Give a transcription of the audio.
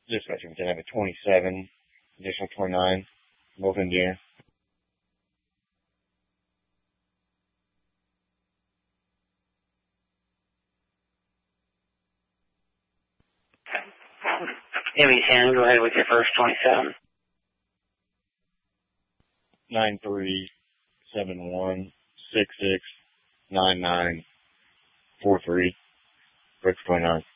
Dispatcher, we have a 27, additional 29, both in gear. Heavy 10, go ahead with your first 27. 9371669943, Brooks 29.